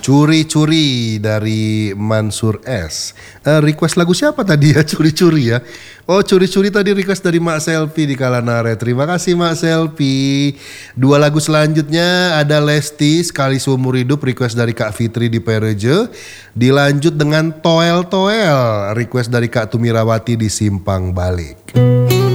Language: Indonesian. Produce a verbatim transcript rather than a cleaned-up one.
Curi-curi dari Mansur S. Uh, request lagu siapa tadi ya? Curi-curi ya. Oh, curi-curi tadi request dari Mak Selfie di Kalanare. Terima kasih Mak Selfie. Dua lagu selanjutnya ada Lesti Sekali Seumur Hidup, request dari Kak Fitri di Pereje. Dilanjut dengan Toel Toel, request dari Kak Tumirawati di Simpang Balik.